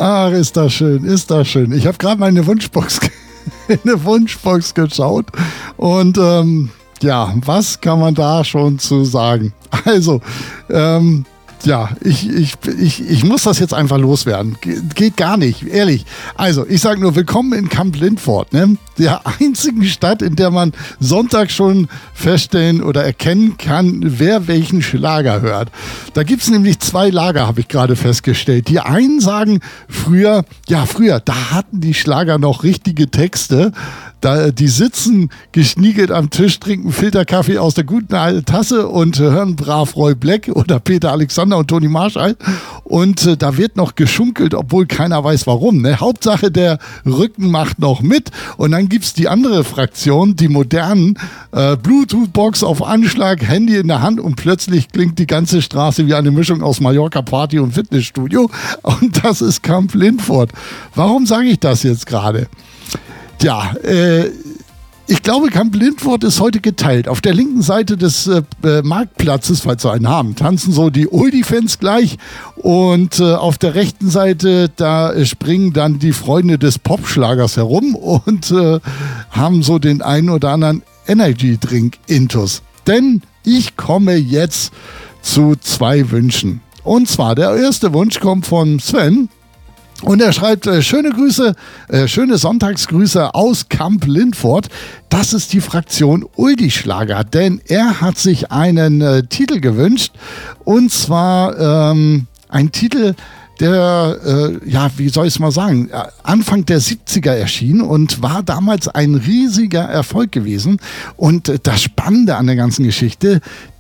Ach, ist das schön, ist das schön. Ich habe gerade mal in eine Wunschbox geschaut und ja, was kann man da schon zu sagen? Also, ja, ich muss das jetzt einfach loswerden. Geht gar nicht, ehrlich. Also, ich sage nur, willkommen in Camp Lindfort, ne? Der einzigen Stadt, in der man Sonntag schon feststellen oder erkennen kann, wer welchen Schlager hört. Da gibt es nämlich 2 Lager, habe ich gerade festgestellt. Die einen sagen, früher, da hatten die Schlager noch richtige Texte. Die sitzen geschniegelt am Tisch, trinken Filterkaffee aus der guten alten Tasse und hören brav Roy Black oder Peter Alexander und Toni Marshall. Und da wird noch geschunkelt, obwohl keiner weiß warum. Ne? Hauptsache, der Rücken macht noch mit. Und dann gibt es die andere Fraktion, die modernen Bluetooth-Box auf Anschlag, Handy in der Hand und plötzlich klingt die ganze Straße wie eine Mischung aus Mallorca-Party und Fitnessstudio. Und das ist Camp Lindfort. Warum sage ich das jetzt gerade? Ja, ich glaube, Camp Lindfort ist heute geteilt. Auf der linken Seite des Marktplatzes, falls sie einen haben, tanzen so die Oldie-Fans gleich. Und auf der rechten Seite, da springen dann die Freunde des Popschlagers herum und haben so den einen oder anderen Energy-Drink-Intus. Denn ich komme jetzt zu 2 Wünschen. Und zwar, der erste Wunsch kommt von Sven. Und er schreibt, schöne Grüße, schöne Sonntagsgrüße aus Camp Lindfort. Das ist die Fraktion Uldi-Schlager, denn er hat sich einen Titel gewünscht. Und zwar ein Titel, der, wie soll ich es mal sagen, Anfang der 70er erschien und war damals ein riesiger Erfolg gewesen. Und das Spannende an der ganzen Geschichte,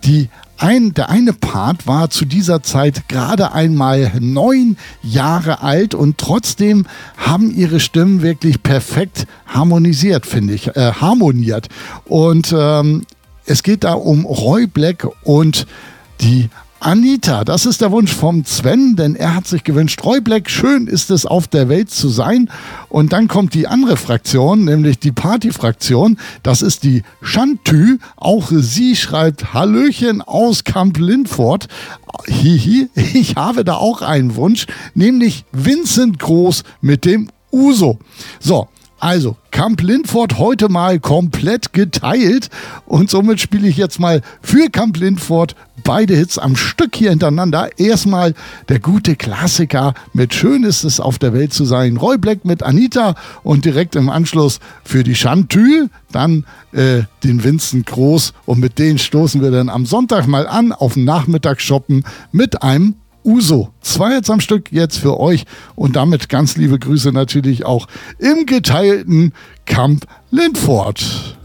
der eine Part war zu dieser Zeit gerade einmal 9 Jahre alt und trotzdem haben ihre Stimmen wirklich perfekt harmonisiert, finde ich. Harmoniert. Und es geht da um Roy Black und die Anita. Das ist der Wunsch vom Sven, denn er hat sich gewünscht, Roy Black, schön ist es auf der Welt zu sein. Und dann kommt die andere Fraktion, nämlich die Partyfraktion. Das ist die Chantü. Auch sie schreibt, Hallöchen aus Camp Lindfort. Hihi, ich habe da auch einen Wunsch, nämlich Vincent Groß mit dem Uso. So. Also, Camp Lindfort heute mal komplett geteilt und somit spiele ich jetzt mal für Camp Lindfort beide Hits am Stück hier hintereinander. Erstmal der gute Klassiker mit Schön ist es auf der Welt zu sein, Roy Black mit Anita und direkt im Anschluss für die Chantü dann den Vincent Groß und mit denen stoßen wir dann am Sonntag mal an auf den Nachmittagsshoppen mit einem Uso. 2 Hits am Stück jetzt für euch und damit ganz liebe Grüße natürlich auch im geteilten Camp Lindfort.